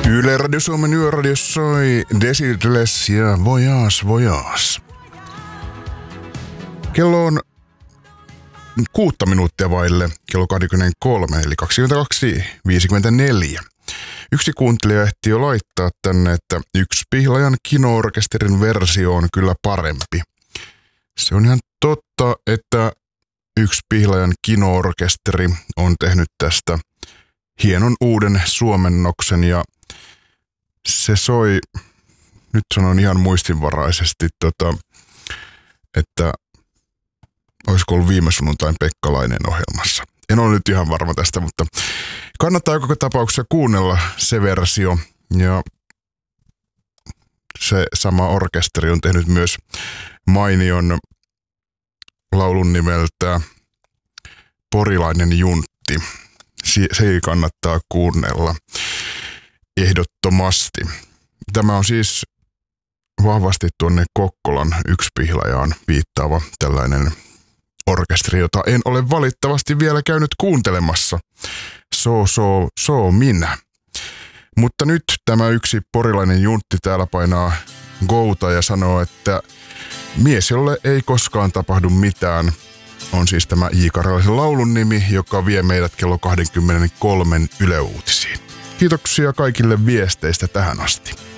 Yle Radio Suomen Yöradio soi Desideles ja Voyage. Kello on 6 minuuttia vaille kello 23, eli 22.54. Yksi kuuntelija ehti jo laittaa tänne, että Yksi Pihlajan kino-orkesterin versio on kyllä parempi. Se on ihan totta, että Yksi Pihlajan kino-orkesteri on tehnyt tästä hienon uuden suomennoksen ja se soi, nyt sanon ihan muistinvaraisesti, että olisiko ollut viime sunnuntain Pekkalainen ohjelmassa. En ole nyt ihan varma tästä, mutta kannattaa koko tapauksessa kuunnella se versio. Ja se sama orkesteri on tehnyt myös mainion laulun nimeltä Porilainen Juntti. Se kannattaa kuunnella ehdottomasti. Tämä on siis vahvasti tuonne Kokkolan Yksi Pihlajaan viittaava tällainen orkesteri, jota en ole valitettavasti vielä käynyt kuuntelemassa. So minä. Mutta nyt tämä yksi porilainen juntti täällä painaa gouta ja sanoo, että mies, jolle ei koskaan tapahdu mitään, on siis tämä J. Karjalaisen laulun nimi, joka vie meidät kello 23 Yle Uutisiin. Kiitoksia kaikille viesteistä tähän asti.